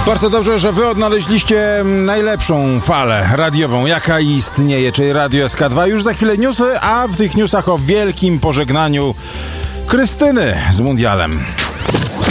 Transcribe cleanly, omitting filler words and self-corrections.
Bardzo dobrze, że wy odnaleźliście najlepszą falę radiową, jaka istnieje, czyli Radio SK2. Już za chwilę newsy, a w tych newsach o wielkim pożegnaniu Krystyny z mundialem.